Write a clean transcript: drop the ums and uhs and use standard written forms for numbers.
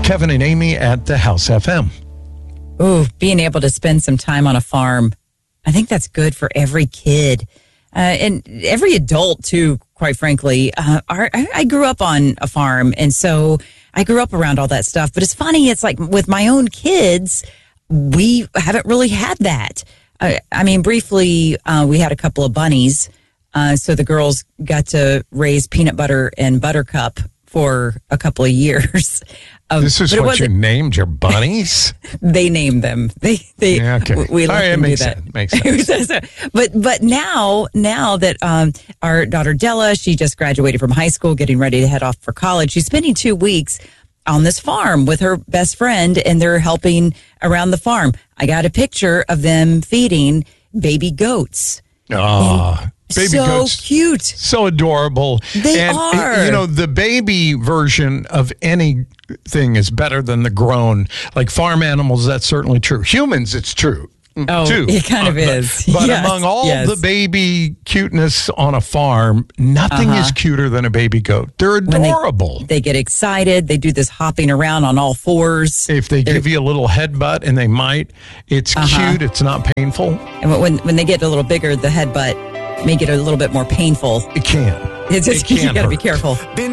Kevin and Amy at the House FM. Ooh, being able to spend some time on a farm. I think that's good for every kid and every adult, too, quite frankly. I grew up on a farm, and so I grew up around all that stuff. But it's funny, it's like with my own kids, we haven't really had that. I mean, briefly, we had a couple of bunnies. So the girls got to raise Peanut Butter and Buttercup for a couple of years. This is what you named your bunnies? They named them. Yeah, okay. We let them do that. that. Makes sense. But now that our daughter Della, she just graduated from high school, getting ready to head off for college. She's spending 2 weeks on this farm with her best friend, and they're helping around the farm. I got a picture of them feeding baby goats. Oh, baby goats. So cute. So adorable. They are. You know, the baby version of anything is better than the grown. Like farm animals, that's certainly true. Humans, it's true. Oh, too. it kind of is. But Yes, among all yes. the baby cuteness on a farm, nothing is cuter than a baby goat. They're adorable. They get excited. They do this hopping around on all fours. If they give you a little headbutt, and they might, it's cute. It's not painful. And when they get a little bigger, the headbutt may get a little bit more painful. It can. It's just, you got to be careful.